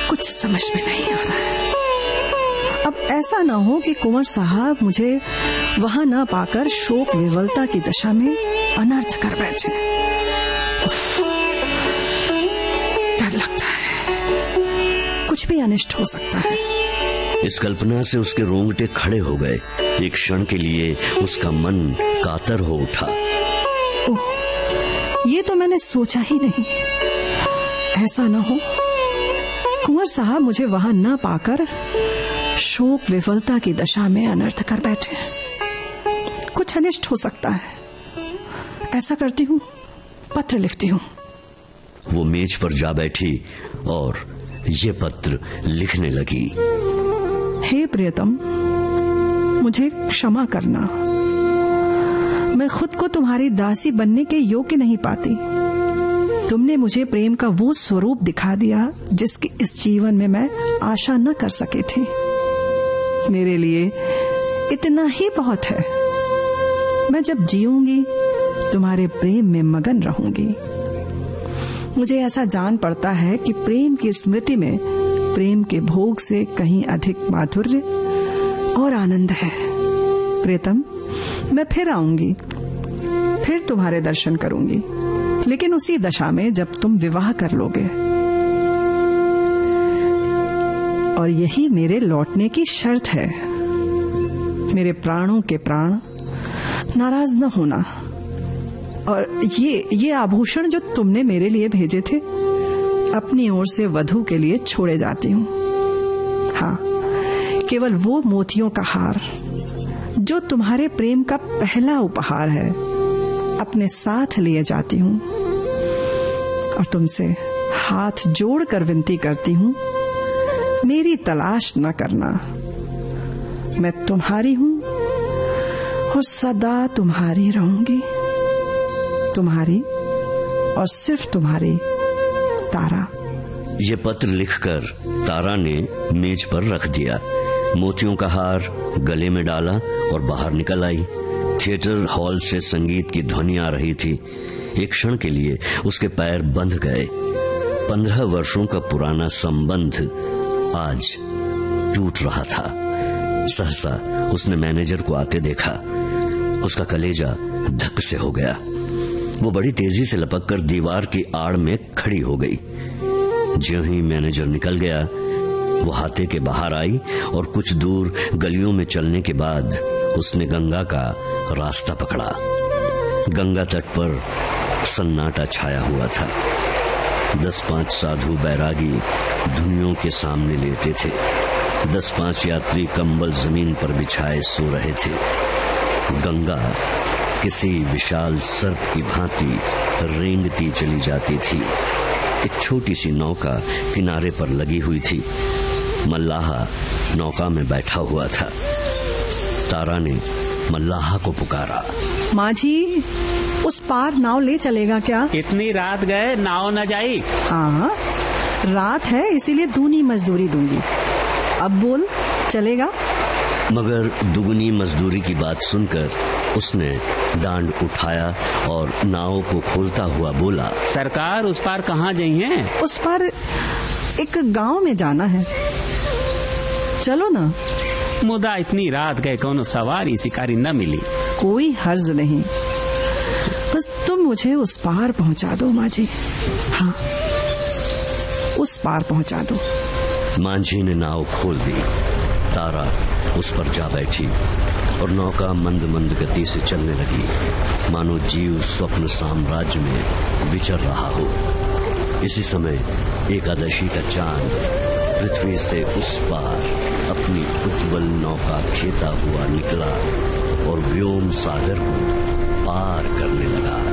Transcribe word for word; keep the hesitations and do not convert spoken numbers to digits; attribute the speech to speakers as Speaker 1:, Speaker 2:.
Speaker 1: कुछ समझ में नहीं आ रहा है। अब ऐसा ना हो कि कुंवर साहब मुझे वहां ना पाकर शोक विवलता की दशा में अनर्थ कर बैठे। डर लगता है, कुछ भी अनिष्ट हो सकता है।
Speaker 2: इस कल्पना से उसके रोंगटे खड़े हो गए। एक क्षण के लिए उसका मन कातर हो उठा।
Speaker 1: ओह, ये तो मैंने सोचा ही नहीं। ऐसा ना हो कुंवर साहब मुझे वहां न पाकर शोक विफलता की दशा में अनर्थ कर बैठे। कुछ अनिष्ट हो सकता है। ऐसा करती हूँ, पत्र लिखती हूँ।
Speaker 2: वो मेज पर जा बैठी और ये पत्र लिखने लगी।
Speaker 1: हे प्रियतम, मुझे क्षमा करना। मैं खुद को तुम्हारी दासी बनने के योग्य नहीं पाती। तुमने मुझे प्रेम का वो स्वरूप दिखा दिया जिसकी इस जीवन में मैं आशा न कर सकी थी। मेरे लिए इतना ही बहुत है। मैं जब जीऊंगी तुम्हारे प्रेम में मगन रहूंगी। मुझे ऐसा जान पड़ता है कि प्रेम की स्मृति में प्रेम के भोग से कहीं अधिक माधुर्य और आनंद है। प्रियतम, मैं फिर आऊंगी, फिर तुम्हारे दर्शन करूंगी, लेकिन उसी दशा में जब तुम विवाह कर लोगे। और यही मेरे लौटने की शर्त है। मेरे प्राणों के प्राण, नाराज न होना। और ये ये आभूषण जो तुमने मेरे लिए भेजे थे, अपनी ओर से वधू के लिए छोड़े जाती हूँ। हाँ, केवल वो मोतियों का हार जो तुम्हारे प्रेम का पहला उपहार है, अपने साथ लिए जाती हूँ। और तुमसे हाथ जोड़कर विनती करती हूँ, मेरी तलाश न करना। मैं तुम्हारी हूँ और सदा तुम्हारी रहूंगी। तुम्हारी और सिर्फ तुम्हारी, तारा।
Speaker 2: ये पत्र लिखकर तारा ने मेज पर रख दिया। मोतियों का हार गले में डाला और बाहर निकल आई। थिएटर हॉल से संगीत की ध्वनि आ रही थी। एक क्षण के लिए उसके पैर बंध गए। पंद्रह वर्षों का पुराना संबंध आज टूट रहा था। सहसा उसने मैनेजर को आते देखा। उसका कलेजा धक से हो गया। वो बड़ी तेजी से लपककर दीवार की आड़ में खड़ी हो गई। ज्यों ही मैनेजर निकल गया, वो हाथे के बाहर आई और कुछ दूर गलियों में चलने के बाद उसने गंगा का रास्ता पकड़ा। गंगा तट पर सन्नाटा छाया हुआ था। दस पांच साधु बैरागी धुनियों के सामने लेटे थे। दस पांच यात्री कंबल जमीन पर बिछाए सो रहे थे। गंगा किसी विशाल सर्प की भांति रेंगती चली जाती थी। एक छोटी सी नौका किनारे पर लगी हुई थी। मल्लाहा नौका में बैठा हुआ था। तारा ने मल्लाहा को पुकारा। माझी, उस पार नाव ले चलेगा क्या?
Speaker 3: इतनी रात गए, नाव न जाई।
Speaker 1: हाँ, रात है इसीलिए दूनी मजदूरी दूंगी। अब बोल, चलेगा?
Speaker 2: मगर दुगनी मजदूरी की बात सुनकर उसने डांड उठाया और नाव को खोलता हुआ बोला,
Speaker 3: सरकार उस पार कहाँ जाई हैं?
Speaker 1: उस पार एक गांव में जाना है, चलो ना।
Speaker 3: मुदा इतनी रात गए, कोनो सवारी शिकारी न मिली।
Speaker 1: कोई हर्ज नहीं, बस तुम मुझे उस पार पहुंचा दो माझी। हाँ, उस पार पहुंचा दो।
Speaker 2: मांझी ने नाव खोल दी। तारा उस पर जा बैठी और नौका मंद मंद गति से चलने लगी, मानो जीव स्वप्न साम्राज्य में विचर रहा हो। इसी समय एकादशी का चांद पृथ्वी से उस पार अपनी उज्जवल नौका खेता हुआ निकला और व्योम सागर को पार करने लगा।